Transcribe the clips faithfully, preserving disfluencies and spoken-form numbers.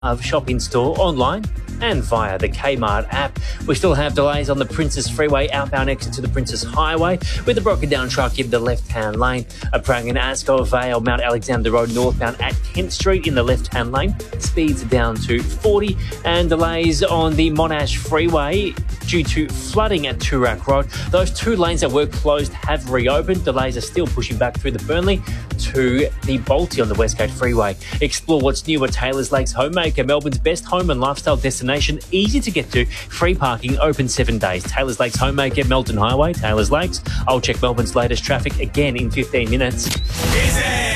of shop in store, online and via the Kmart app. We still have delays on the Princess Freeway outbound exit to the Princess Highway with a broken down truck in the left-hand lane. A Prangan Ascot Vale Mount Alexander Road northbound at Kent Street in the left-hand lane. Speeds down to forty, and delays on the Monash Freeway due to flooding at Toorak Road. Those two lanes that were closed have reopened. Delays are still pushing back through the Burnley to the Balti on the Westgate Freeway. Explore what's new at Taylor's Lakes Homemaker, Melbourne's best home and lifestyle destination. Easy to get to, free parking, open seven days. Taylor's Lakes Homemaker, Melton Highway, Taylor's Lakes. I'll check Melbourne's latest traffic again in fifteen minutes. Is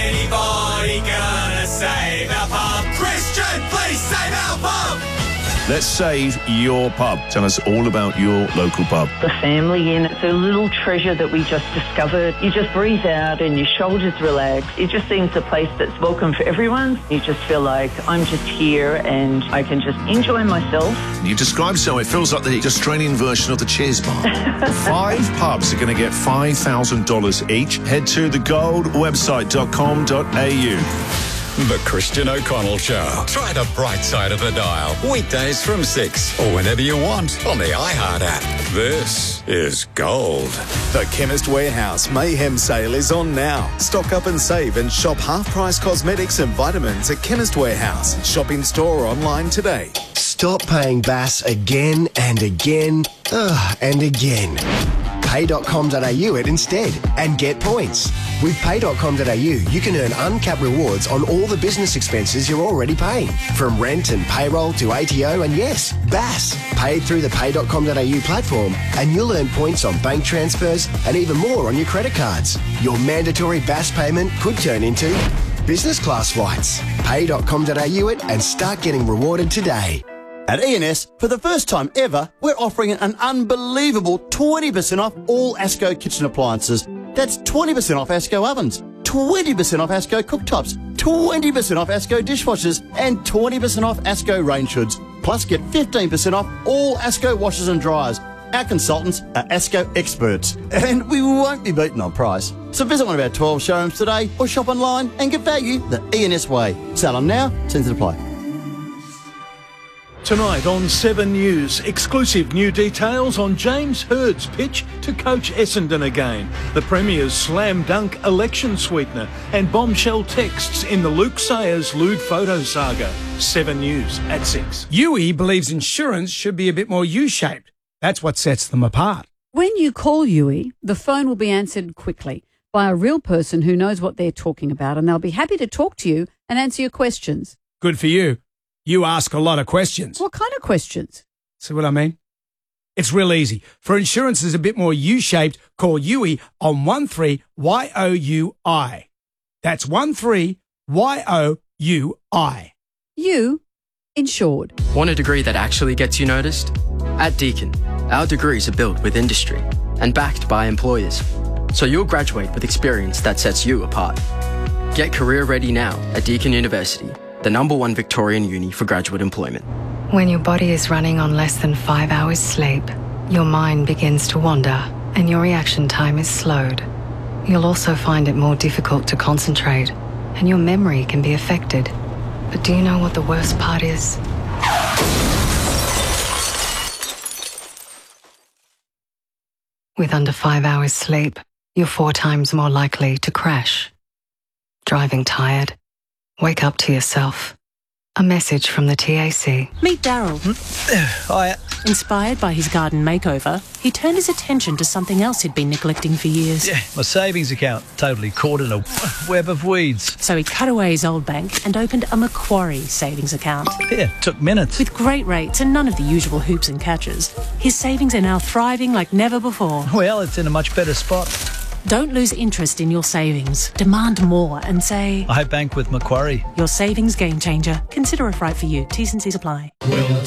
anybody gonna save our pub? Christian, please save our pub! Let's save your pub. Tell us all about your local pub. The family inn, it's a little treasure that we just discovered. You just breathe out and your shoulders relax. It just seems a place that's welcome for everyone. You just feel like I'm just here and I can just enjoy myself. You describe so it feels like the Australian version of the Cheers bar. Five pubs are going to get five thousand dollars each. Head to the gold website dot com dot a u. The Christian O'Connell Show. Try the bright side of the dial. Weekdays from six or whenever you want on the iHeart app. This is Gold. The Chemist Warehouse Mayhem Sale is on now. Stock up and save and shop half-price cosmetics and vitamins at Chemist Warehouse. Shop in store or online today. Stop paying B A S again and again ugh, and again. pay dot com dot a u it instead and get points. With pay dot com dot a u, you can earn uncapped rewards on all the business expenses you're already paying, from rent and payroll to A T O and, yes, B A S. Paid through the pay dot com dot a u platform, and you'll earn points on bank transfers and even more on your credit cards. Your mandatory B A S payment could turn into business class flights. pay dot com dot a u it and start getting rewarded today. At E and S, for the first time ever, we're offering an unbelievable twenty percent off all ASCO kitchen appliances. That's twenty percent off ASCO ovens, twenty percent off ASCO cooktops, twenty percent off ASCO dishwashers, and twenty percent off ASCO range hoods. Plus, get fifteen percent off all ASCO washers and dryers. Our consultants are ASCO experts, and we won't be beaten on price. So visit one of our twelve showrooms today or shop online and get value the E and S way. Sale on now, terms apply. Tonight on Seven News, exclusive new details on James Hird's pitch to coach Essendon again, the Premier's slam dunk election sweetener, and bombshell texts in the Luke Sayers lewd photo saga. Seven News at six. U I believes insurance should be a bit more U-shaped. That's what sets them apart. When you call U I, the phone will be answered quickly by a real person who knows what they're talking about, and they'll be happy to talk to you and answer your questions. Good for you. You ask a lot of questions. What kind of questions? See what I mean? It's real easy. For insurance is a bit more U-shaped, call U I on one three Y O U I. That's one three Y O U I. You insured. Want a degree that actually gets you noticed? At Deakin, our degrees are built with industry and backed by employers. So you'll graduate with experience that sets you apart. Get career ready now at Deakin University, the number one Victorian uni for graduate employment. When your body is running on less than five hours sleep, your mind begins to wander and your reaction time is slowed. You'll also find it more difficult to concentrate and your memory can be affected. But do you know what the worst part is? With under five hours sleep, you're four times more likely to crash. Driving tired? Wake up to yourself. A message from the T A C. Meet Daryl. Hiya. Inspired by his garden makeover, he turned his attention to something else he'd been neglecting for years. Yeah, my savings account totally caught in a web of weeds. So he cut away his old bank and opened a Macquarie savings account. Yeah, took minutes. With great rates and none of the usual hoops and catches, his savings are now thriving like never before. Well, it's in a much better spot. Don't lose interest in your savings. Demand more and say, I bank with Macquarie. Your savings game changer. Consider if right for you. T's and C's apply. Well,